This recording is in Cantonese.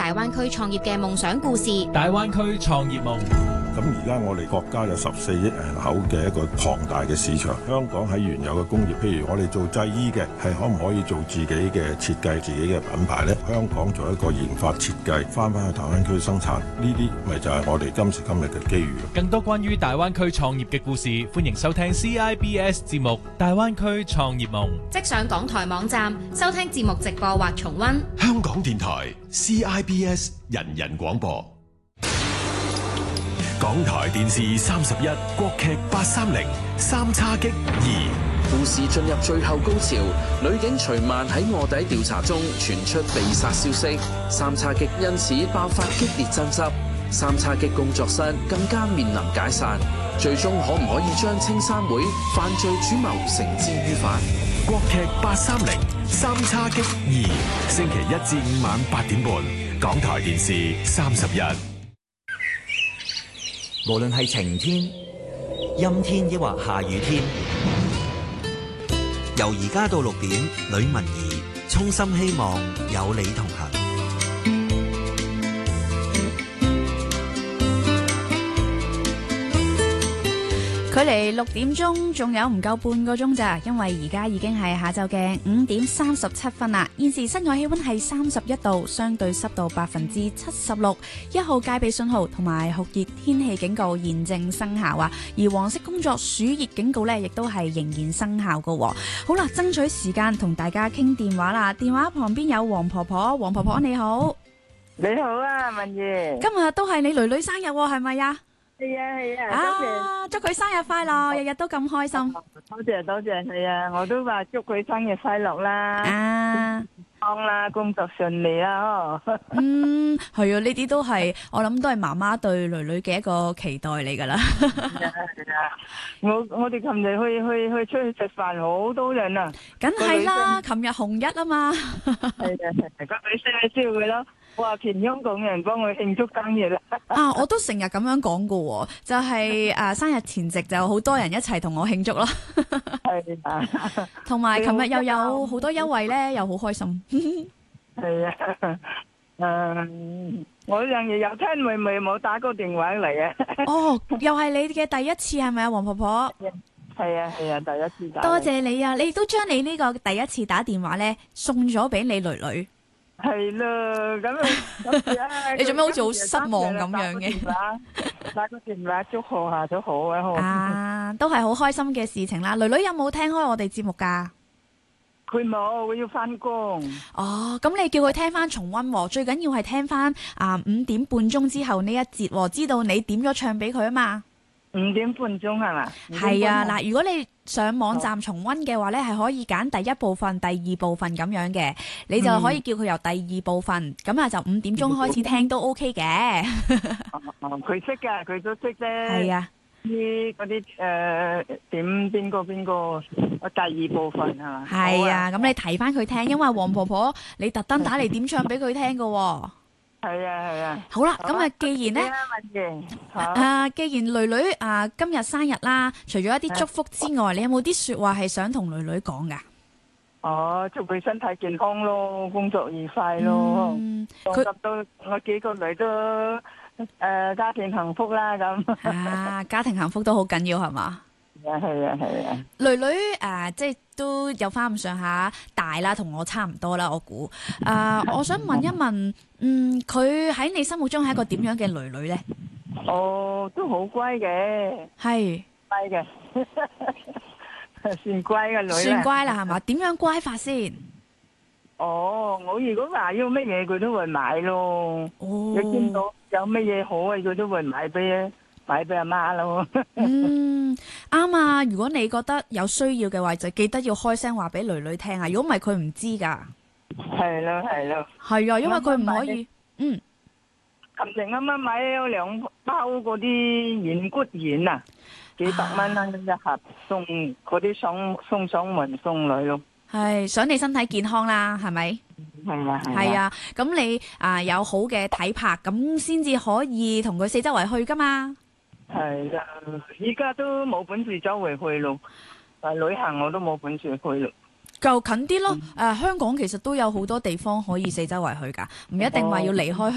大灣區創業嘅夢想故事。 大灣區創業夢。 咁而家我哋國家有14億人口嘅一個龐大嘅市場，香港喺原有嘅工業，譬如我哋做製衣嘅，係可唔可以做自己嘅設計、自己嘅品牌呢？香港做一個研發設計，翻去大灣區生產，呢啲咪就係我哋今時今日嘅機遇。 更多關於大灣區創業嘅故事，歡迎收聽 CIBS 節目《大灣區創業夢》。 即上港台網站收聽節目直播或重溫。 香港電台 CIBS 人人廣播。港台電視31國劇830三叉戟2。 故事進入最後高潮，女警徐曼喺臥底調查中傳出被殺消息，三叉戟因此爆發激烈爭執，三叉戟工作室更加面臨解散，最終可唔可以將青山會犯罪主謀繩之於法？ 國劇830三叉戟2，星期1至5晚8點半，港台電視31。 無論係晴天、陰天抑或下雨天，由而家到6點，呂文儀衷心希望有你同行。 距離6點鐘仲有唔夠半個鐘咋，因為而家已經係下晝嘅5點37分啦。現時室外氣溫係31度，相對濕度76%，一號戒備信號同埋酷熱天氣警告現正生效啊。而黃色工作暑熱警告呢，亦都係仍然生效噶。好啦，爭取時間同大家傾電話啦。電話旁邊有黃婆婆，黃婆婆你好。 你好啊，文儀。 今日都係你囡囡生日係咪啊？ 係啊係啊，多謝， 祝佢生日快樂，日日都咁開心。 多謝多謝，係啊，我都話祝佢生日快樂啦，健康啦，工作順利啦， 係啊，呢啲都係我諗都係媽媽對囡囡嘅一個期待嚟噶啦。 係啊，我哋琴日去出去食飯，好多人啊， 梗係啦，琴日紅一啊嘛， 係啊，個女生係燒佢咯。我話全香港人幫佢慶祝生日啦！ 我都成日咁樣講過，就係生日前夕就好多人一齊同我慶祝咯。 係啊， 同埋琴日又有好多優惠咧，又好開心。 係啊，我樣嘢有聽妹妹冇打過電話嚟啊！ 哦，又係你嘅第一次係咪啊，黃婆婆？ 係啊係啊，第一次打。 多謝你啊！你都將你呢個第一次打電話咧送咗俾你囡囡。 係啦，咁你做咩好似好失望咁樣嘅？ 打個電話祝賀下都好啊， 都係好開心嘅事情啦。囡囡有冇聽開我哋節目噶？ 佢冇，佢要翻工。 哦，咁你叫佢聽翻重溫，最緊要係聽翻5點半鐘之後呢一節，知道你點咗唱俾佢啊嘛。 5點半鐘係嘛？ 係啊，嗱，如果你上網站重溫嘅話呢，係可以揀第一部分、第二部分咁樣嘅，你就可以叫佢由第二部分，咁啊就5點鐘開始聽都 OK 嘅。 佢識㗎，佢都識啫。 係啊， 啲嗰啲點邊個第二部分係嘛？ 係啊，咁你提翻佢聽，因為黃婆婆你特登打嚟點唱俾佢聽㗎。 係啊係啊， 好啦，咁啊，既然咧，既然囡囡今日生日啦，除咗一啲祝福之外，你有冇啲說話係想同囡囡講噶？ 哦，祝佢身體健康咯，工作愉快咯，佢到我幾個女都家庭幸福啦咁。 家庭幸福都好緊要係嘛？ 係啊， 囡囡即係都有翻咁上下大啦，同我差唔多啦，我估。我想問一問，佢喺你心目中係一個點樣嘅囡囡咧？ 哦，都好乖嘅， 係乖嘅，算乖嘅女。 算乖啦，係嘛？點樣乖法先？ 哦，我如果話要乜嘢，佢都會買咯。哦，你見到有乜嘢好嘅，佢都會買俾阿媽咯。 啱啊！如果你覺得有需要嘅話，就記得要開聲話俾囡囡聽啊！如果唔係，佢唔知噶。 係咯。 係啊，因為佢唔可以。琴日啱啱買咗2包嗰啲軟骨丸啊，幾百蚊一盒，送嗰啲送門送女咯。 係想你身體健康啦，係咪？係啊，咁你有好嘅體魄，咁先至可以同佢四周圍去噶嘛。 係啦，依家都冇本事周圍去咯，旅行我都冇本事去咯。 就近啲咯，香港其實都有好多地方可以四周圍去噶，唔一定話要離開